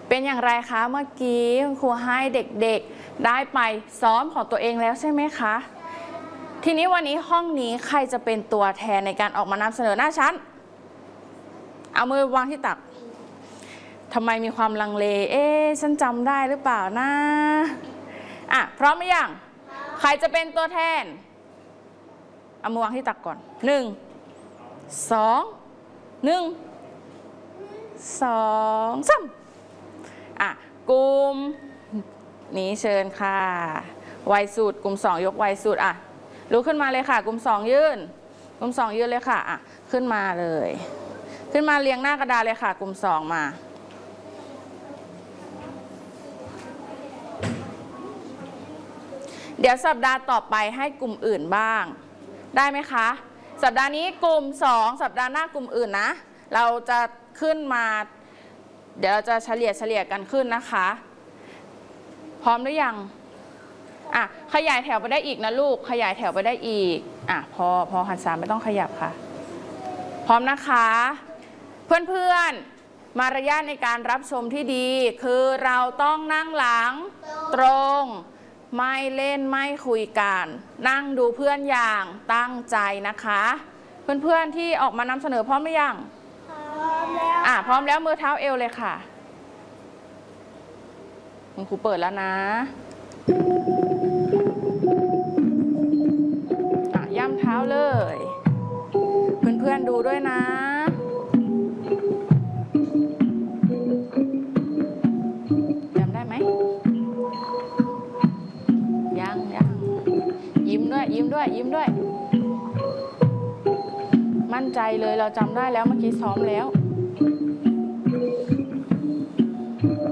เป็นอย่างไรคะเมื่อกี้คุณครูให้เด็กๆได้ไปซ้อมของตัวเองแล้วใช่ไหมคะทีนี้วันนี้ห้องนี้ใครจะเป็นตัวแทนในการออกมานำเสนอหน้าชั้นเอามือวางที่ตักทำไมมีความลังเลฉันจำได้หรือเปล่านะพร้อมหรือยังใครจะเป็นตัวแทนเอามือวางที่ตักก่อน1 2 1 2 3กลุ่มนี้เชิญค่ะไวสุดกลุ่ม2ยกไวสุดลุกขึ้นมาเลยค่ะกลุ่ม2ยืนกลุ่ม2ยืนเลยค่ะขึ้นมาเลยขึ้นมาเรียงหน้ากระดานเลยค่ะกลุ่ม2มาเดี๋ยวสัปดาห์ต่อไปให้กลุ่มอื่นบ้างได้ไหมคะสัปดาห์นี้กลุ่ม2สัปดาห์หน้ากลุ่มอื่นนะเราจะขึ้นมาเดี๋ยวเราจะเฉลี่ยกันขึ้นนะคะพร้อมหรือยังขยายแถวไปได้อีกนะลูกขยายแถวไปได้อีกพอหันซ้ายไม่ต้องขยับค่ะพร้อมนะคะเพื่อนๆมารยาทในการรับชมที่ดีคือเราต้องนั่งหลังตรงไม่เล่นไม่คุยกันนั่งดูเพื่อนอย่างตั้งใจนะคะเพื่อนๆที่ออกมานำเสนอพร้อมหรือยังพร้อมแล้วมือเท้าเอวเลยค่ะคุณครูเปิดแล้วนะย่ำเท้าเลยเพื่อนๆดูด้วยนะจำได้ไหมยังยิ้มด้วยมั่นใจเลยเราจำได้แล้วเมื่อกี้ซ้อมแล้ว